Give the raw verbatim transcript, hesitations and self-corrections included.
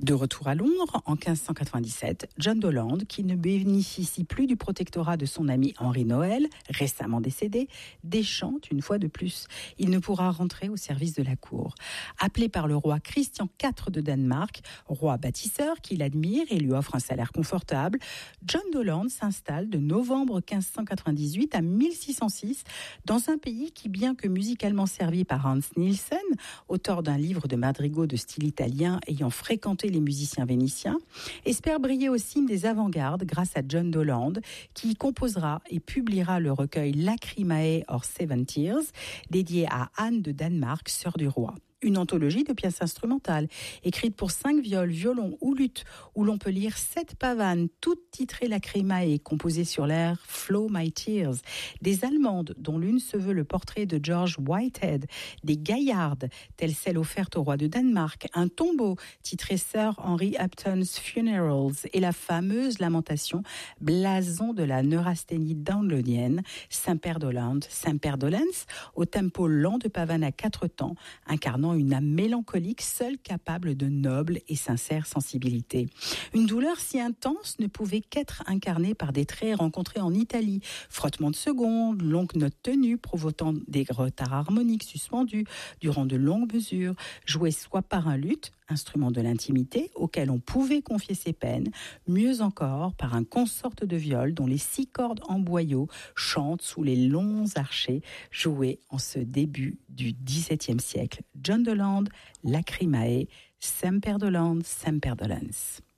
De retour à Londres, en quinze cent quatre-vingt-dix-sept, John Doland, qui ne bénéficie plus du protectorat de son ami Henri Noël, récemment décédé, déchante une fois de plus. Il ne pourra rentrer au service de la cour. Appelé par le roi Christian quatre de Danemark, roi bâtisseur qu'il admire et lui offre un salaire confortable, John Doland s'installe de novembre quinze cent quatre-vingt-dix-huit à mille six cent six dans un pays qui, bien que musicalement servi par Hans Nielsen, auteur d'un livre de madrigaux de style italien ayant fréquenté les musiciens vénitiens, espère briller au cimes des avant-gardes grâce à John Doland, qui composera et publiera le recueil Lacrimae or Seven Tears, dédié à Anne de Danemark, sœur du roi. Une anthologie de pièces instrumentales, écrite pour cinq viols, violons ou luth, où l'on peut lire sept pavanes, toutes titrées Lacrimae, composées sur l'air Flow My Tears, des allemandes, dont l'une se veut le portrait de George Whitehead, des gaillardes, telles celles offertes au roi de Danemark, un tombeau titré Sir Henry Upton's Funerals, et la fameuse lamentation, blason de la neurasthénie downloadienne, Saint-Père Doland, Saint-Père Dolens, au tempo lent de pavane à quatre temps, incarnant une âme mélancolique seule capable de noble et sincère sensibilité. Une douleur si intense ne pouvait qu'être incarnée par des traits rencontrés en Italie. Frottement de secondes, longues notes tenues provoquant des retards harmoniques suspendus durant de longues mesures, jouées soit par un luth, instrument de l'intimité, auquel on pouvait confier ses peines, mieux encore par un consort de viol dont les six cordes en boyau chantent sous les longs archets joués en ce début du dix-septième siècle. John Doland, Lacrimae, Saint-Père Doland, Saint-Père Dolens.